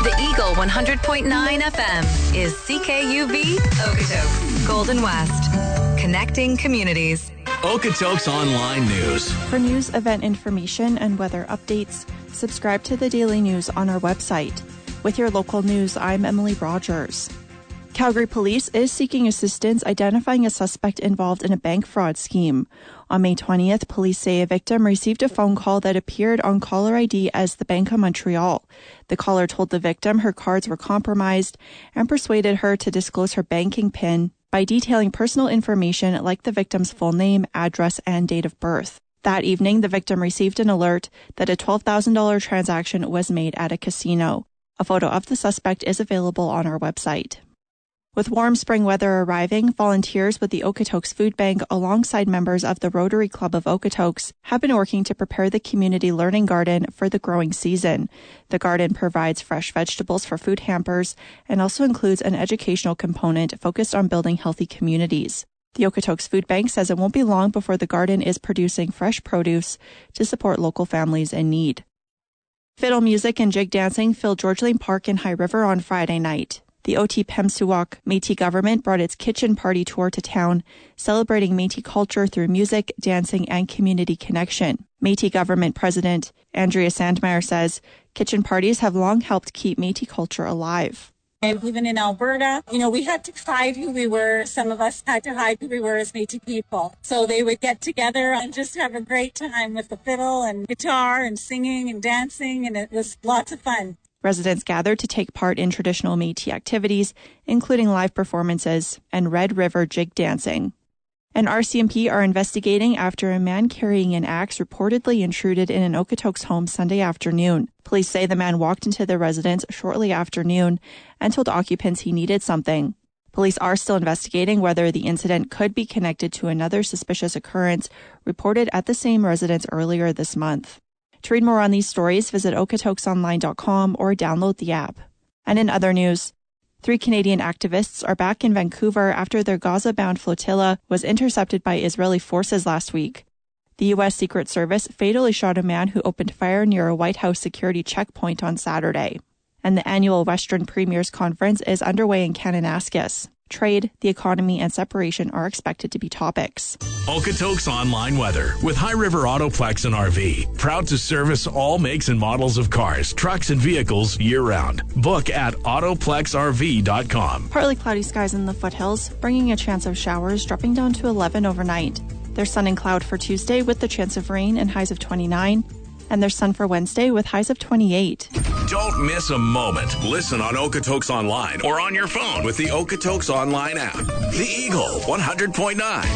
The Eagle 100.9 FM is CKUV Okotoks, Golden West. Connecting communities. Okotoks Online News. For news, event information, and weather updates, subscribe to the Daily News on our website. With your local news, I'm Emily Rogers. Calgary Police is seeking assistance identifying a suspect involved in a bank fraud scheme. On May 20th, police say a victim received a phone call that appeared on caller ID as the Bank of Montreal. The caller told the victim her cards were compromised and persuaded her to disclose her banking PIN by detailing personal information like the victim's full name, address, and date of birth. That evening, the victim received an alert that a $12,000 transaction was made at a casino. A photo of the suspect is available on our website. With warm spring weather arriving, volunteers with the Okotoks Food Bank alongside members of the Rotary Club of Okotoks have been working to prepare the community learning garden for the growing season. The garden provides fresh vegetables for food hampers and also includes an educational component focused on building healthy communities. The Okotoks Food Bank says it won't be long before the garden is producing fresh produce to support local families in need. Fiddle music and jig dancing filled George Lane Park in High River on Friday night. The OT Pemsuwak Métis government brought its kitchen party tour to town, celebrating Métis culture through music, dancing, and community connection. Métis government president Andrea Sandmeyer says kitchen parties have long helped keep Métis culture alive. And even in Alberta, we had to hide who we were. Some of us had to hide who we were as Métis people. So they would get together and just have a great time with the fiddle and guitar and singing and dancing, and it was lots of fun. Residents gathered to take part in traditional Métis activities, including live performances and Red River jig dancing. And RCMP are investigating after a man carrying an axe reportedly intruded in an Okotoks home Sunday afternoon. Police say the man walked into the residence shortly after noon and told occupants he needed something. Police are still investigating whether the incident could be connected to another suspicious occurrence reported at the same residence earlier this month. To read more on these stories, visit okotoksonline.com or download the app. And in other news, 3 Canadian activists are back in Vancouver after their Gaza-bound flotilla was intercepted by Israeli forces last week. The U.S. Secret Service fatally shot a man who opened fire near a White House security checkpoint on Saturday. And the annual Western Premiers Conference is underway in Kananaskis. Trade, the economy, and separation are expected to be topics. Okotoks Online Weather with High River Autoplex and RV. Proud to service all makes and models of cars, trucks, and vehicles year-round. Book at autoplexrv.com. Partly cloudy skies in the foothills, bringing a chance of showers, dropping down to 11 overnight. There's sun and cloud for Tuesday with the chance of rain and highs of 29. And there's sun for Wednesday with highs of 28. Don't miss a moment. Listen on Okotoks Online or on your phone with the Okotoks Online app. The Eagle 100.9.